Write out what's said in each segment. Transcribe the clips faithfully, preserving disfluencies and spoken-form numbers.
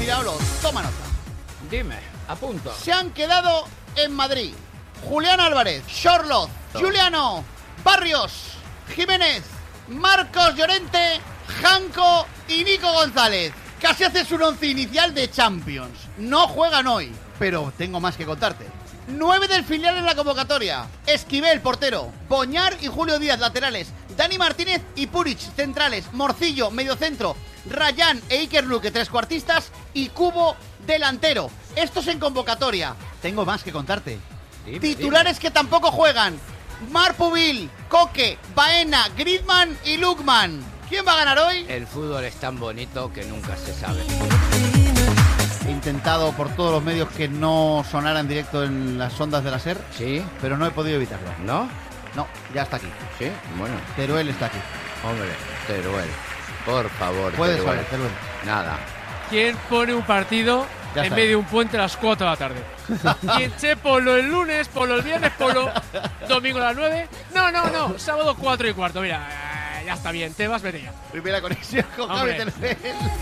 Miraolos, toma nota. Dime, apunto. Se han quedado en Madrid Julián Álvarez, Xorloz, Juliano, Barrios, Jiménez, Marcos Llorente, Janco y Nico González. Casi haces un once inicial de Champions. No juegan hoy, pero tengo más que contarte. Nueve del filial en la convocatoria. Esquivel, portero. Boñar y Julio Díaz, laterales. Dani Martínez y Puric, centrales. Morcillo, mediocentro. Rayán e Iker Luque, trescuartistas. Y Cubo, delantero. Estos en convocatoria. Tengo más que contarte. Dime, Titulares dime. que tampoco juegan. Marpubil, Coque, Baena, Griezmann y Lukman. ¿Quién va a ganar hoy? El fútbol es tan bonito que nunca se sabe. He intentado por todos los medios que no sonara en directo en las ondas de la SER, ¿Sí? pero no he podido evitarlo. ¿No? No, ya está aquí. Sí, bueno. Teruel está aquí. Hombre, Teruel. Por favor, Puedes Teruel. saber, Teruel. Nada. ¿Quién pone un partido Ya en está. medio de un puente a las cuatro de la tarde? ¿Quién che polo el lunes, polo el viernes, polo domingo a las nueve? No, no, no, sábado cuatro y cuarto. Mira, eh, ya está bien, te vas, vete ya. Primera conexión con Javi Hombre. Teruel.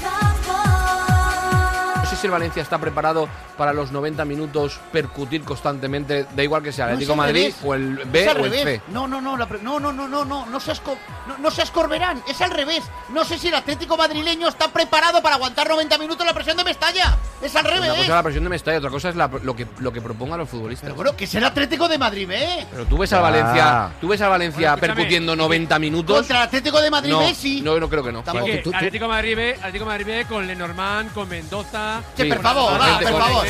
No sé si el Valencia está preparado para los noventa minutos percutir constantemente, da igual que sea el No, Atlético es al Madrid revés. o el B Es al o el revés. C. No, no, no, la pre- no, no, no, no, no, no seas, co- no, no seas Corberán, es al revés. No sé si el Atlético madrileño está preparado para aguantar noventa minutos la presión de Mestalla. Es al Una revés. cosa es la presión de Mestalla, otra cosa es la- lo, que, lo que propongan los futbolistas. Pero bueno, que es el Atlético de Madrid, ¿eh? Pero tú ves al Ah. Valencia, tú ves al Valencia Bueno, escúchame, percutiendo y- noventa minutos. Contra el Atlético de Madrid, No, ¿eh? Sí. no, no creo que no. Tampoco. Que tú- tú- Atlético Madrid B, Atlético Madrid B con Lenormand, con Mendoza. Que Sí. por favor, Con va, gente, por con favor.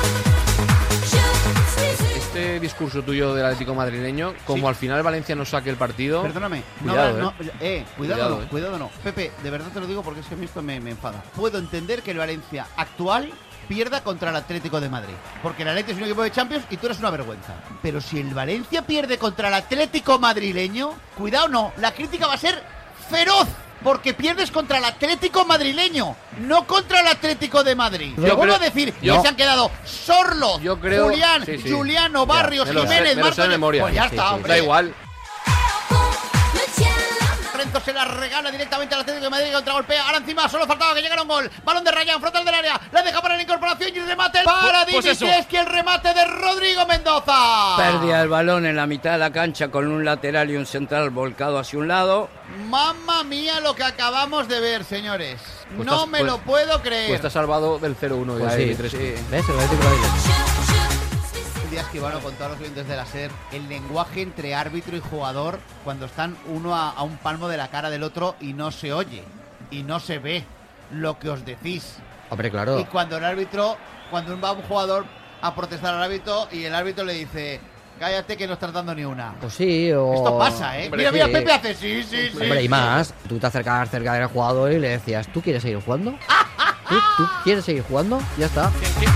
Este discurso tuyo del Atlético madrileño, como Sí. al final Valencia no saque el partido. Perdóname, Cuidado, no, no, eh, cuidado, Cuidado, no, eh. cuidado no. Pepe, de verdad te lo digo porque es que a mí esto me, me enfada. Puedo entender que el Valencia actual pierda contra el Atlético de Madrid, porque el Atlético es un equipo de Champions y tú eres una vergüenza. Pero si el Valencia pierde contra el Atlético madrileño, cuidado no, la crítica va a ser feroz. Porque pierdes contra el Atlético madrileño, no contra el Atlético de Madrid. Yo Te vuelvo creo- a decir, yo- y se han quedado Sorlo, Yo creo- Julián, sí, sí. Juliano, Ya, Barrios, me lo sé, Jiménez, me lo sé de Marcos. memoria. Pues ya Sí, está, sí, hombre. da igual. Renzo se la regala directamente al Atlético de Madrid, contragolpea. Ahora encima solo faltaba que llegara un gol. Balón de Rayán, frontal del área. La deja para la incorporación y el remate para Pues Dini. eso. Que es que el remate de Rodrigo Mendoza. Perdía el balón en la mitad de la cancha con un lateral y un central volcado hacia un lado. Mamma mía lo que acabamos de ver, señores. Pues no estás- me pues- lo puedo creer. Pues está salvado del cero uno Pues ya, sí, Dimitrescu. sí. ¿Ves? El Atlético de Madrid. Un día esquivano con todos los clientes de la SER. El lenguaje entre árbitro y jugador cuando están uno a, a un palmo de la cara del otro y no se oye y no se ve lo que os decís. Hombre, Y claro. cuando el árbitro, cuando va un jugador a protestar al árbitro y el árbitro le dice, cállate que no estás dando ni una. Pues sí, o... Esto pasa, ¿eh? Hombre, mira, mira, sí. Pepe hace sí, sí, sí. Hombre, y sí. más, tú te acercabas cerca del jugador y le decías, ¿tú quieres seguir jugando? ¿Tú, tú quieres seguir jugando? Ya está.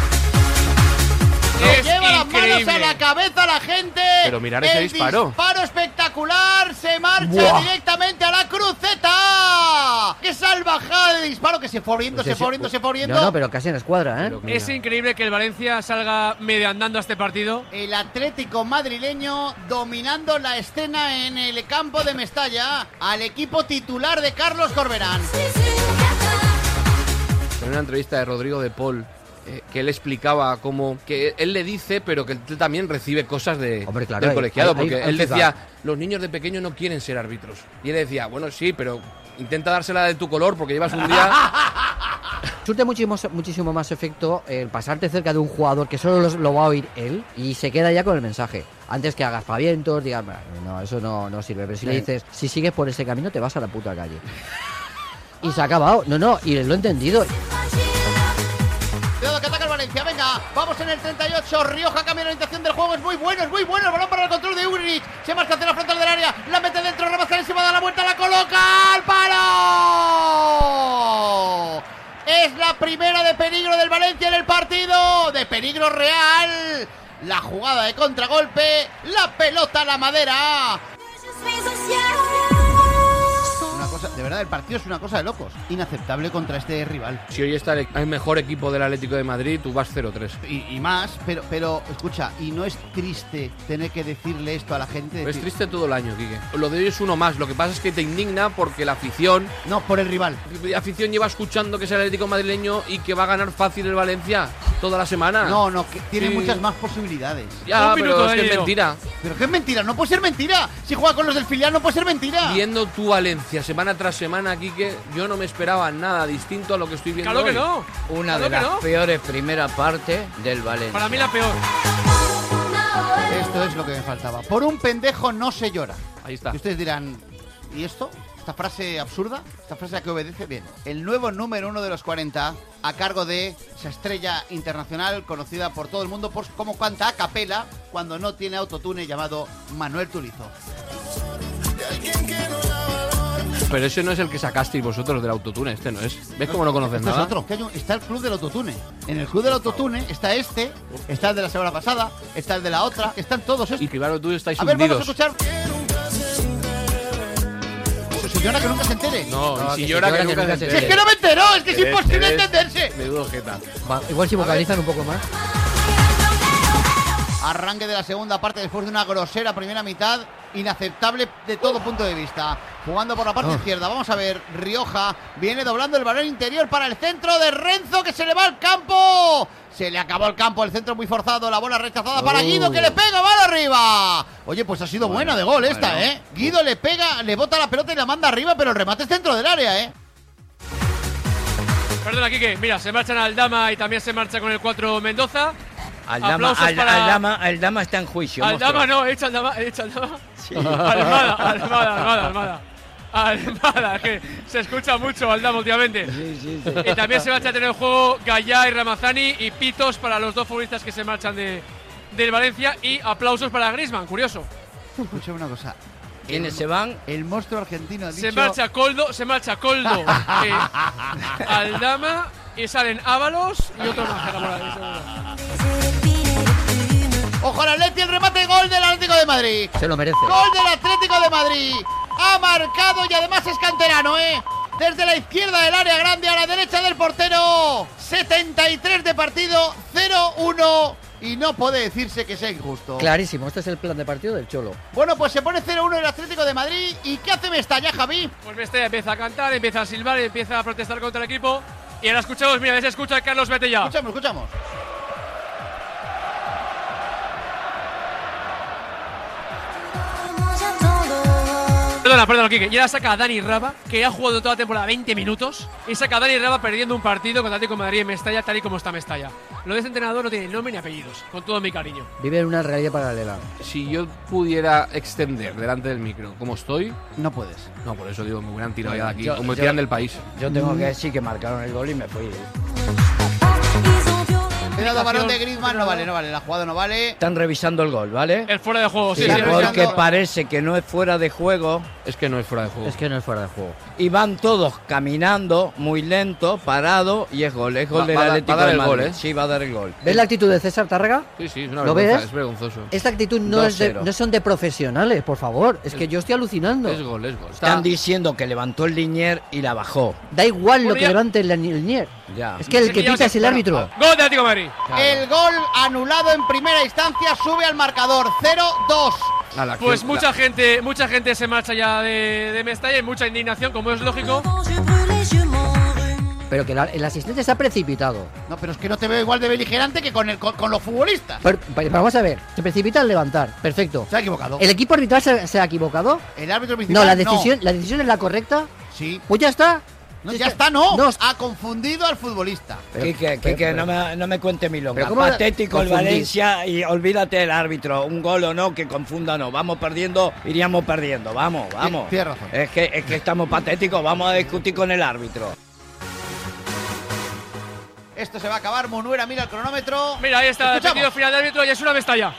Es Lleva las manos increíble. a la cabeza la gente. Pero mirar ese El disparo. disparo espectacular. Se marcha Buah. directamente a la cruceta. ¡Qué salvajada de disparo! Que se fue abriendo, Pues se ese- fue abriendo, se fue abriendo. No, no, pero casi en escuadra, ¿eh? Pero Es mira. increíble que el Valencia salga medio andando a este partido. El Atlético madrileño dominando la escena en el campo de Mestalla al equipo titular de Carlos Corberán. En una entrevista de Rodrigo de Paul, eh, que él explicaba cómo que él le dice, pero que él también recibe cosas de, Hombre, claro, del hay- colegiado, hay- porque hay- hay él decía, feedback. los niños de pequeño no quieren ser árbitros. Y él decía, bueno, sí, pero intenta dársela de tu color porque llevas un día... Surte muchísimo, muchísimo más efecto el pasarte cerca de un jugador que solo los- lo va a oír él y se queda ya con el mensaje. Antes que hagas pavientos, digas, "Bah, no, eso no, no sirve. Pero si le dices, si sigues por ese camino, te vas a la puta calle. Y se ha acabado. No, no, y lo he entendido. Cuidado que ataca el Valencia, venga, vamos en el treinta y ocho, Rioja cambia la orientación del juego, es muy bueno, es muy bueno, el balón para el control de Ulrich, se marca hacia la frontal del área, la mete dentro, rebasca encima, da la vuelta, la coloca al palo. Es la primera de peligro del Valencia en el partido, de peligro real, la jugada de contragolpe, la pelota a la madera. Una cosa, de verdad, el partido es una cosa de locos. Inaceptable contra este rival. Si hoy está el, el mejor equipo del Atlético de Madrid, tú vas cero tres. Y, y más, pero, pero escucha, ¿y no es triste tener que decirle esto a la gente? Es Decir, triste todo el año, Quique. Lo de hoy es uno más. Lo que pasa es que te indigna porque la afición, no, por el rival. la afición lleva escuchando que es el Atlético madrileño y que va a ganar fácil el Valencia toda la semana. No, no, que tiene Sí. muchas más posibilidades. Ya, Un pero minuto, es que es Daniel. mentira. Pero que es mentira, no puede ser mentira. Si juega con los del filial no puede ser mentira. Viendo tu Valencia semana tras semana, Quique, yo no me esperaba nada distinto a lo que estoy viendo Claro que hoy. no. Una Claro de que las no. peores primeras partes del Valencia. Para mí la peor. Esto es lo que me faltaba. Por un pendejo no se llora. Ahí está. Y ustedes dirán, ¿y esto? ¿Esta frase absurda? ¿Esta frase a que obedece? Bien. El nuevo número uno de los cuarenta, a cargo de esa estrella internacional conocida por todo el mundo por cómo canta a capela cuando no tiene autotune, llamado Manuel Turizo. Pero ese no es el que sacasteis vosotros del autotune, este no es. ¿Ves cómo no conoces Esto nada? es otro. Que hay un- Está el club del autotune. En el club del autotune está este, está el de la semana pasada, está el de la otra, están todos estos. Y claro, tú estáis A ver, vamos a hundidos. escuchar. Si llora que nunca se entere. No, No, y si que si llora que llora, nunca que se nunca se Si es entere. que no me entero, es que es Eres- imposible eres entenderse. Menudo jeta. Va, igual si vocalizan un poco más. Arranque de la segunda parte después de una grosera primera mitad, inaceptable de todo punto de vista. Jugando por la parte Oh. izquierda, vamos a ver, Rioja viene doblando el balón interior para el centro de Renzo, que se le va al campo. Se le acabó el campo, el centro muy forzado, la bola rechazada para Oh. Guido, que le pega, mano arriba. Oye, pues ha sido buena de gol esta, bueno. ¿eh? Guido le pega, le bota la pelota y la manda arriba, pero el remate es dentro del área, ¿eh? Perdona, Quique. Mira, se marchan Aldama y también se marcha con el cuatro Mendoza. Aldama, Aplausos Al- para- Aldama, Aldama está en juicio. Aldama monstruo. no, he hecho Aldama, he hecho Aldama. Almada, Almada, Almada, Almada. Almada, que se escucha mucho Aldama últimamente. Sí, sí, sí. Y también se marcha a tener el juego Gallá y Ramazani y pitos para los dos futbolistas que se marchan de, del Valencia y aplausos para Griezmann, curioso. Escucha una cosa. ¿Quiénes se van? El monstruo argentino ha dicho... Se marcha Coldo, se marcha Coldo, eh, Aldama y salen Ábalos y otro más. que la moral, seguro. Ojo al Atleti, el remate, gol del Atlético de Madrid. Se lo merece. Gol del Atlético de Madrid. Ha marcado y además es canterano, ¿eh? Desde la izquierda del área grande a la derecha del portero. setenta y tres de partido, cero uno. Y no puede decirse que sea injusto. Clarísimo, este es el plan de partido del Cholo. Bueno, pues se pone cero uno el Atlético de Madrid. ¿Y qué hace Mestalla, Javi? Pues Mestalla empieza a cantar, empieza a silbar, empieza a protestar contra el equipo. Y ahora escuchamos, mira, se escucha a Carlos Betella. Escuchamos, escuchamos. Perdona, perdona, Quique. Y ahora saca a Dani Raba, que ha jugado toda la temporada veinte minutos. Y saca a Dani Raba perdiendo un partido contra Atlético de Madrid en Mestalla, tal y como está Mestalla. Lo de ese entrenador no tiene nombre ni apellidos, con todo mi cariño. Vive en una realidad paralela. Si yo pudiera extender delante del micro como estoy, No puedes. no, por eso digo, me hubieran tirado ya de aquí, Yo- como me yo- tiran del país. Yo tengo que decir que marcaron el gol y me fui. Cuidado, balón de Griezmann. No vale, no vale. La jugada no vale. Están revisando el gol, ¿vale? El fuera de juego, sí, Sí, sí, claro, sí. porque revisando. parece que no es fuera de juego Es que no es fuera de juego. Es que no es fuera de juego. y van todos caminando muy lento, parado y es gol, es gol Va- del va a dar- Atlético va a dar de el Madrid. gol, ¿eh? Sí, va a dar el gol. ¿Ves la actitud de César Tárrega? Sí, sí, es una ¿Lo vergüenza, ves? es vergonzoso. Esta actitud no, dos es de, cero. no son de profesionales, por favor. Es que yo estoy alucinando. Es gol, es gol. Están diciendo que levantó el Linier y la bajó. Da igual lo Bueno, que ya- levante el, el Nier. Ya. Es que el que ya pita se- es el bueno, árbitro. Gol de Atlético de Madrid. Claro. El gol anulado en primera instancia sube al marcador cero dos. A la Pues que- mucha la- gente, mucha gente se marcha ya de, de Mestalla y mucha indignación, como es lógico. Pero que la- el asistente se ha precipitado. No, pero es que no te veo igual de beligerante que con, el, con, con los futbolistas. Pero, pero vamos a ver, se precipita al levantar. Perfecto. Se ha equivocado. ¿El equipo arbitral se, se ha equivocado? El árbitro principal No, la decisión, la decisión es la correcta. Sí. Pues ya está. No, Es ya que- está, no. No, Ha confundido al futbolista. Pero- Quique, pero- Quique, pero- no me, no me cuente milonga. Pero ¿cómo Patético el confundir? Valencia y olvídate del árbitro. Un gol o no, que confunda o no. Vamos perdiendo, iríamos perdiendo. Vamos, vamos. tienes razón. Es que, es que estamos patéticos. Vamos a discutir con el árbitro. Esto se va a acabar. Monuera mira el cronómetro. Mira, ahí está el Escuchamos. partido final de árbitro y es una Mestalla.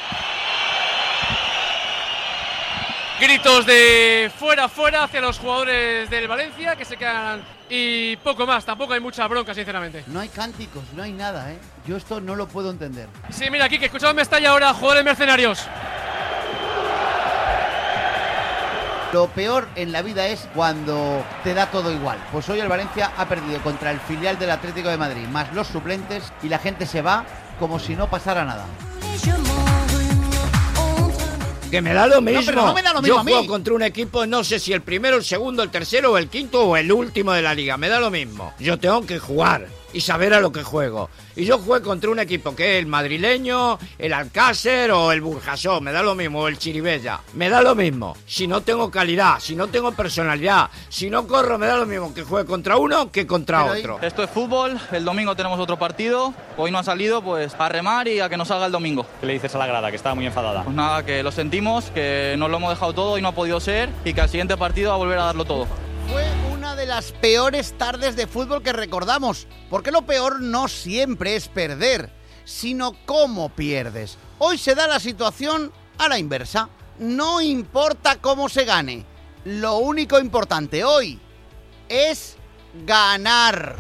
Gritos de fuera, fuera hacia los jugadores del Valencia que se quedan y poco más. Tampoco hay mucha bronca, sinceramente. No hay cánticos, no hay nada, ¿eh? Yo esto no lo puedo entender. Sí, mira aquí que escuchamos Mestalla ahora, jugadores mercenarios. Lo peor en la vida es cuando te da todo igual. Pues hoy el Valencia ha perdido contra el filial del Atlético de Madrid, más los suplentes, y la gente se va como si no pasara nada. Que me da lo mismo. No, pero no me da lo mismo Yo a mí. juego contra un equipo, no sé si el primero, el segundo, el tercero, o el quinto o el último de la liga. Me da lo mismo. Yo tengo que jugar y saber a lo que juego. Y yo juego contra un equipo que es el madrileño, el Alcácer o el Burjasó. Me da lo mismo, o el Chiribella. Me da lo mismo. Si no tengo calidad, si no tengo personalidad, si no corro, me da lo mismo que juegue contra uno que contra Pero otro. Esto es fútbol, el domingo tenemos otro partido, hoy no ha salido, pues a remar y a que nos salga el domingo. ¿Qué le dices a la grada, que estaba muy enfadada? Pues nada, que lo sentimos, que nos lo hemos dejado todo y no ha podido ser, y que al siguiente partido va a volver a darlo todo. Fue una de las peores tardes de fútbol que recordamos, porque lo peor no siempre es perder, sino cómo pierdes. Hoy se da la situación a la inversa. No importa cómo se gane, lo único importante hoy es ganar.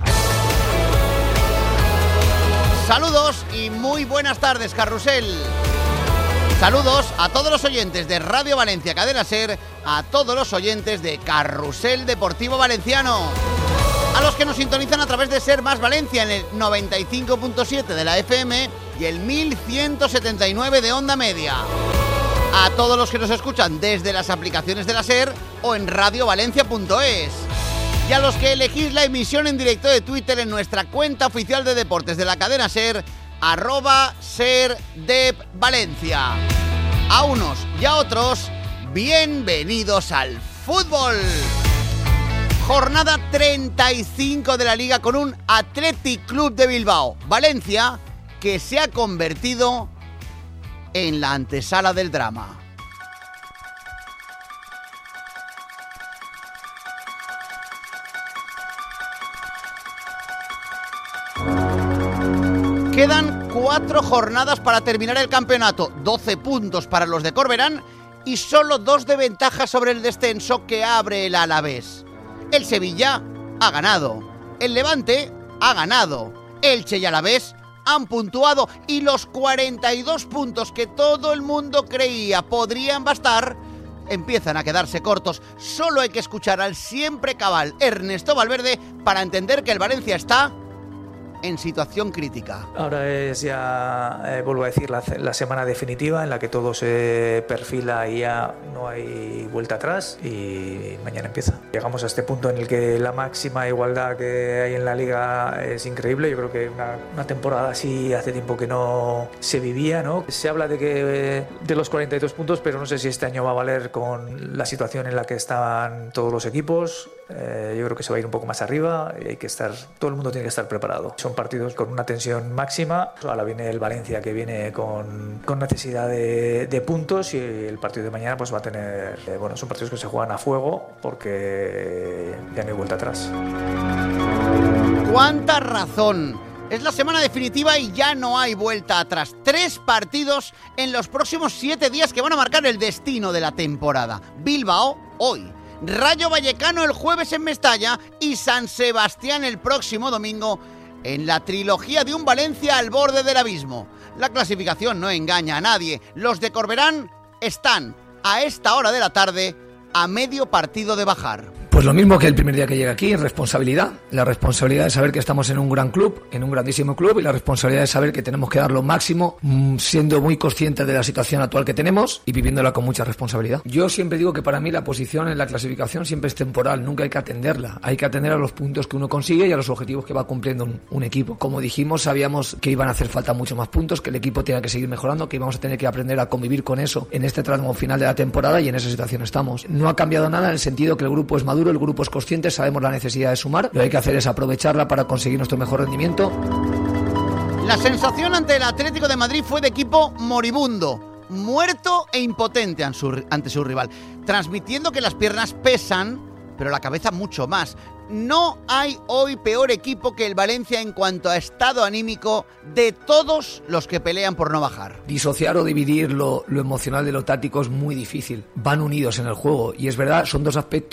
Saludos y muy buenas tardes, Carrusel. Saludos a todos los oyentes de Radio Valencia Cadena Ser, a todos los oyentes de Carrusel Deportivo Valenciano, a los que nos sintonizan a través de Ser Más Valencia en el noventa y cinco punto siete de la F M y el mil ciento setenta y nueve de Onda Media, a todos los que nos escuchan desde las aplicaciones de la Ser o en radio valencia punto es, y a los que elegís la emisión en directo de Twitter en nuestra cuenta oficial de deportes de la cadena Ser, arroba SerDepValencia. A unos y a otros, bienvenidos al fútbol. Jornada treinta y cinco de la Liga con un Athletic Club de Bilbao, Valencia, que se ha convertido en la antesala del drama. Quedan cuatro jornadas para terminar el campeonato, doce puntos para los de Corberán y solo dos de ventaja sobre el descenso que abre el Alavés. El Sevilla ha ganado, el Levante ha ganado, Elche y Alavés han puntuado y los cuarenta y dos puntos que todo el mundo creía podrían bastar empiezan a quedarse cortos. Solo hay que escuchar al siempre cabal Ernesto Valverde para entender que el Valencia está en situación crítica. Ahora es ya, eh, vuelvo a decir, la, la semana definitiva en la que todo se perfila y ya no hay vuelta atrás y mañana empieza. Llegamos a este punto en el que la máxima igualdad que hay en la liga es increíble. Yo creo que una, una temporada así hace tiempo que no se vivía, ¿no? Se habla de que de los cuarenta y dos puntos, pero no sé si este año va a valer con la situación en la que están todos los equipos. Eh, yo creo que se va a ir un poco más arriba y hay que estar, todo el mundo tiene que estar preparado. Son partidos con una tensión máxima. Ahora viene el Valencia, que viene con, con necesidad de, de puntos, y el partido de mañana pues va a tener, eh, bueno, son partidos que se juegan a fuego porque ya no hay vuelta atrás. ¡Cuánta razón! Es la semana definitiva y ya no hay vuelta atrás. Tres partidos en los próximos siete días que van a marcar el destino de la temporada. Bilbao hoy, Rayo Vallecano el jueves en Mestalla y San Sebastián el próximo domingo, en la trilogía de un Valencia al borde del abismo. La clasificación no engaña a nadie. Los de Corberán están, a esta hora de la tarde, a medio partido de bajar. Pues lo mismo que el primer día que llegué aquí, responsabilidad. La responsabilidad de saber que estamos en un gran club, en un grandísimo club, y la responsabilidad de saber que tenemos que dar lo máximo, siendo muy conscientes de la situación actual que tenemos y viviéndola con mucha responsabilidad. Yo siempre digo que para mí la posición en la clasificación siempre es temporal, nunca hay que atenderla. Hay que atender a los puntos que uno consigue y a los objetivos que va cumpliendo un, un equipo. Como dijimos, sabíamos que iban a hacer falta mucho más puntos, que el equipo tenía que seguir mejorando, que íbamos a tener que aprender a convivir con eso en este tramo final de la temporada, y en esa situación estamos. No ha cambiado nada en el sentido que el grupo es maduro, el grupo es consciente, sabemos la necesidad de sumar, lo que hay que hacer es aprovecharla para conseguir nuestro mejor rendimiento. La sensación ante el Atlético de Madrid fue de equipo moribundo, muerto e impotente ante su rival, transmitiendo que las piernas pesan, pero la cabeza mucho más. No hay hoy peor equipo que el Valencia en cuanto a estado anímico de todos los que pelean por no bajar. Disociar o dividir lo, lo emocional de lo táctico es muy difícil. Van unidos en el juego y es verdad, son dos aspectos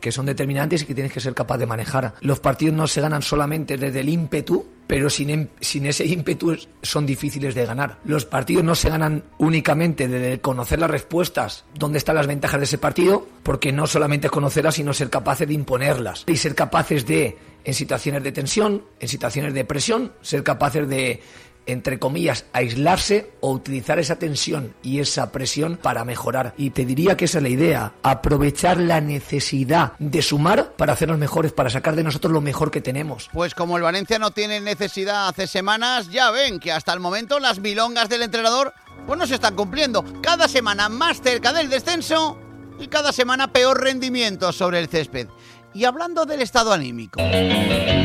que son determinantes y que tienes que ser capaz de manejar. Los partidos no se ganan solamente desde el ímpetu, pero sin, sin ese ímpetu son difíciles de ganar. Los partidos no se ganan únicamente desde conocer las respuestas, dónde están las ventajas de ese partido, porque no solamente es conocerlas, sino ser capaces de imponerlas y ser capaces de, en situaciones de tensión, en situaciones de presión, ser capaces de, entre comillas, aislarse o utilizar esa tensión y esa presión para mejorar. Y te diría que esa es la idea, aprovechar la necesidad de sumar para hacernos mejores, para sacar de nosotros lo mejor que tenemos. Pues como el Valencia no tiene necesidad hace semanas, ya ven que hasta el momento las milongas del entrenador pues no se están cumpliendo. Cada semana más cerca del descenso y cada semana peor rendimiento sobre el césped. Y hablando del estado anímico...